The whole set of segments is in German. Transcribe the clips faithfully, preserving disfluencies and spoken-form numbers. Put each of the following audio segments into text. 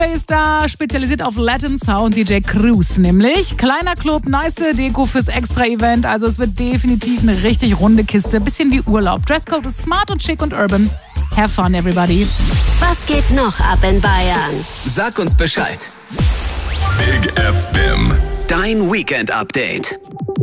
Ist da spezialisiert auf Latin Sound, D J Cruz nämlich. Kleiner Club, nice Deko fürs Extra-Event. Also es wird definitiv eine richtig runde Kiste. Bisschen wie Urlaub. Dresscode ist smart und schick und urban. Have fun, everybody. Was geht noch ab in Bayern? Sag uns Bescheid. Big F M. Dein Weekend-Update.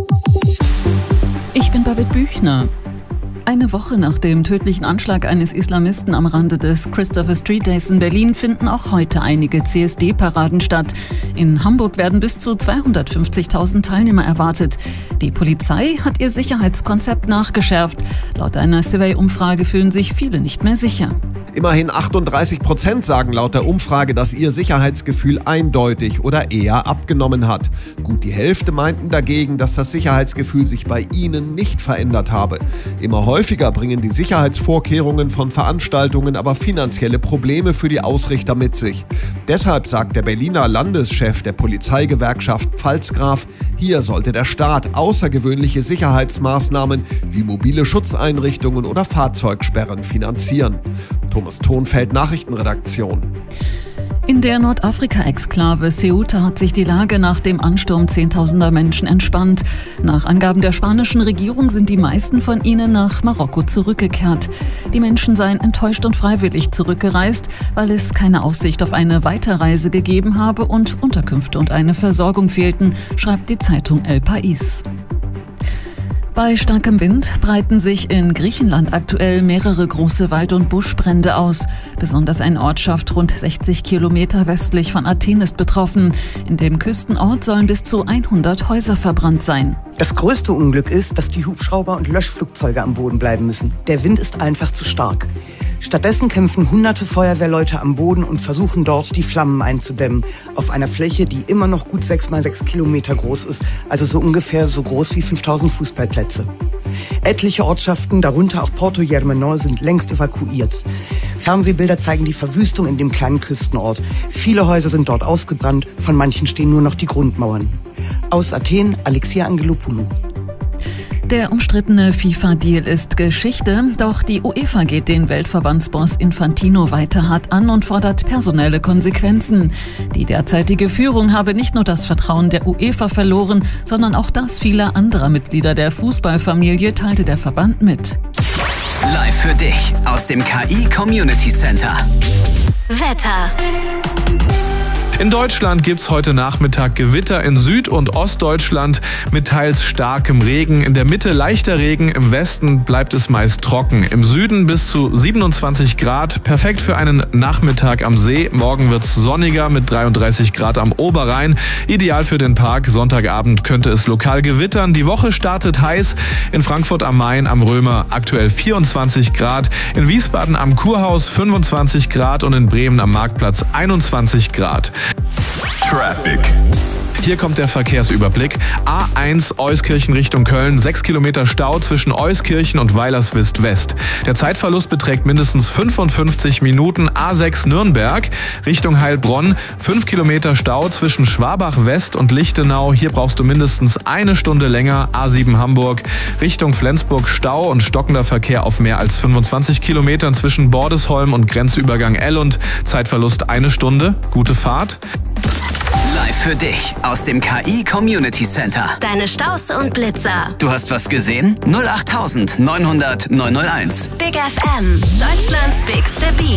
Ich bin Babette Büchner. Eine Woche nach dem tödlichen Anschlag eines Islamisten am Rande des Christopher Street Days in Berlin finden auch heute einige C S D-Paraden statt. In Hamburg werden bis zu zweihundertfünfzigtausend Teilnehmer erwartet. Die Polizei hat ihr Sicherheitskonzept nachgeschärft. Laut einer Survey-Umfrage fühlen sich viele nicht mehr sicher. Immerhin achtunddreißig Prozent sagen laut der Umfrage, dass ihr Sicherheitsgefühl eindeutig oder eher abgenommen hat. Gut die Hälfte meinten dagegen, dass das Sicherheitsgefühl sich bei ihnen nicht verändert habe. Immer häufiger bringen die Sicherheitsvorkehrungen von Veranstaltungen aber finanzielle Probleme für die Ausrichter mit sich. Deshalb sagt der Berliner Landeschef der Polizeigewerkschaft Pfalzgraf, hier sollte der Staat außergewöhnliche Sicherheitsmaßnahmen wie mobile Schutzeinrichtungen oder Fahrzeugsperren finanzieren. Thomas Thonfeld, Nachrichtenredaktion. In der Nordafrika-Exklave Ceuta hat sich die Lage nach dem Ansturm zehntausender Menschen entspannt. Nach Angaben der spanischen Regierung sind die meisten von ihnen nach Marokko zurückgekehrt. Die Menschen seien enttäuscht und freiwillig zurückgereist, weil es keine Aussicht auf eine Weiterreise gegeben habe und Unterkünfte und eine Versorgung fehlten, schreibt die Zeitung El País. Bei starkem Wind breiten sich in Griechenland aktuell mehrere große Wald- und Buschbrände aus. Besonders eine Ortschaft rund sechzig Kilometer westlich von Athen ist betroffen. In dem Küstenort sollen bis zu hundert Häuser verbrannt sein. Das größte Unglück ist, dass die Hubschrauber und Löschflugzeuge am Boden bleiben müssen. Der Wind ist einfach zu stark. Stattdessen kämpfen hunderte Feuerwehrleute am Boden und versuchen dort, die Flammen einzudämmen. Auf einer Fläche, die immer noch gut sechs mal sechs Kilometer groß ist, also so ungefähr so groß wie fünftausend Fußballplätze. Etliche Ortschaften, darunter auch Porto Germenor, sind längst evakuiert. Fernsehbilder zeigen die Verwüstung in dem kleinen Küstenort. Viele Häuser sind dort ausgebrannt, von manchen stehen nur noch die Grundmauern. Aus Athen, Alexia Angelopoulou. Der umstrittene FIFA-Deal ist Geschichte, doch die UEFA geht den Weltverbandsboss Infantino weiter hart an und fordert personelle Konsequenzen. Die derzeitige Führung habe nicht nur das Vertrauen der UEFA verloren, sondern auch das vieler anderer Mitglieder der Fußballfamilie, teilte der Verband mit. Live für dich aus dem K I Community Center. Wetter. In Deutschland gibt's heute Nachmittag Gewitter in Süd- und Ostdeutschland mit teils starkem Regen. In der Mitte leichter Regen, im Westen bleibt es meist trocken. Im Süden bis zu siebenundzwanzig Grad, perfekt für einen Nachmittag am See. Morgen wird's sonniger mit dreiunddreißig Grad am Oberrhein. Ideal für den Park. Sonntagabend könnte es lokal gewittern. Die Woche startet heiß. In Frankfurt am Main am Römer aktuell vierundzwanzig Grad. In Wiesbaden am Kurhaus fünfundzwanzig Grad und in Bremen am Marktplatz einundzwanzig Grad. Traffic. Hier kommt der Verkehrsüberblick. A eins Euskirchen Richtung Köln, sechs Kilometer Stau zwischen Euskirchen und Weilerswist West. Der Zeitverlust beträgt mindestens fünfundfünfzig Minuten. A sechs Nürnberg Richtung Heilbronn, fünf Kilometer Stau zwischen Schwabach West und Lichtenau. Hier brauchst du mindestens eine Stunde länger. A sieben Hamburg Richtung Flensburg Stau und stockender Verkehr auf mehr als fünfundzwanzig Kilometern zwischen Bordesholm und Grenzübergang Ellund. Zeitverlust eine Stunde. Gute Fahrt. Live für dich aus dem K I Community Center. Deine Staus und Blitzer. Du hast was gesehen? null acht neunhundert neunhundert neunhunderteins. Big F M. Deutschlands bigste Beats.